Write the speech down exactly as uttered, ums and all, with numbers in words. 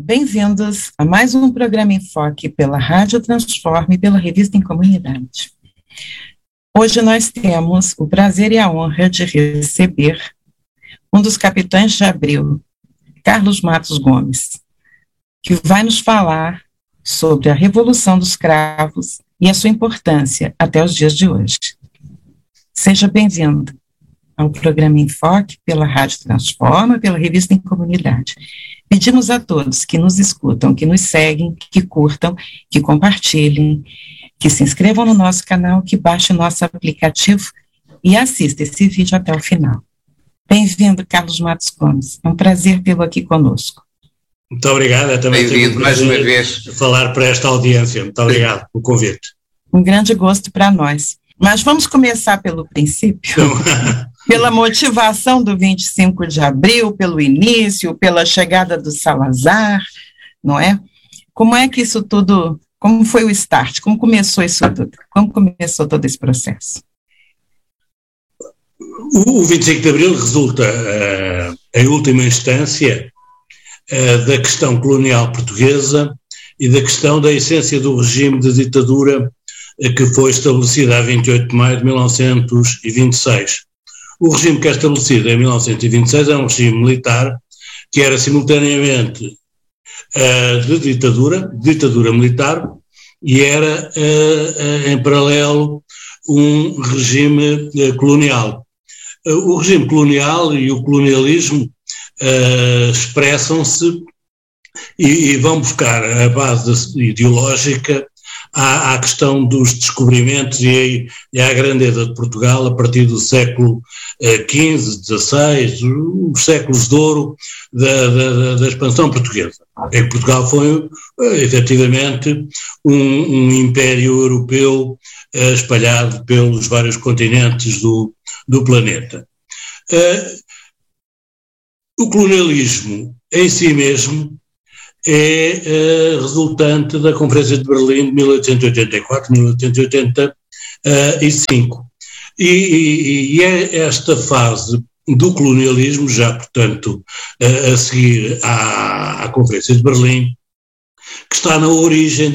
Bem-vindos a mais um programa Enfoque pela Rádio Transforme e pela Revista em Comunidade. Hoje nós temos o prazer e a honra de receber um dos capitães de Abril, Carlos Matos Gomes, que vai nos falar sobre a Revolução dos Cravos e a sua importância até os dias de hoje. Seja bem-vindo ao programa Enfoque pela Rádio Transforma, pela Revista em Comunidade. Pedimos a todos que nos escutam, que nos seguem, que curtam, que compartilhem, que se inscrevam no nosso canal, que baixem nosso aplicativo e assistam esse vídeo até o final. Bem-vindo, Carlos Matos Gomes. É um prazer tê-lo aqui conosco. Muito obrigado. Eu também Bem-vindo mais uma vez. Falar para esta audiência. Muito obrigado pelo convite. Um grande gosto para nós. Mas vamos começar pelo princípio. Então... Pela motivação do vinte e cinco de abril, pelo início, pela chegada do Salazar, não é? Como é que isso tudo, como foi o start, como começou isso tudo, como começou todo esse processo? O vinte e cinco de abril resulta, uh, em última instância, uh, da questão colonial portuguesa e da questão da essência do regime de ditadura uh, que foi estabelecida a vinte e oito de maio de mil novecentos e vinte e seis. O regime que é estabelecido em mil novecentos e vinte e seis é um regime militar que era simultaneamente uh, de ditadura, ditadura militar, e era uh, uh, em paralelo um regime uh, colonial. Uh, o regime colonial e o colonialismo uh, expressam-se e, e vão buscar a base ideológica à, à questão dos descobrimentos e, e à grandeza de Portugal a partir do século quinze, dezasseis, os séculos de ouro da, da, da expansão portuguesa. Em que Portugal foi, efetivamente, um, um império europeu uh, espalhado pelos vários continentes do, do planeta. Uh, o colonialismo em si mesmo é uh, resultante da Conferência de Berlim de mil oitocentos e oitenta e quatro, mil oitocentos e oitenta e cinco. E, e, e é esta fase do colonialismo, já portanto a, a seguir à, à Conferência de Berlim, que está na origem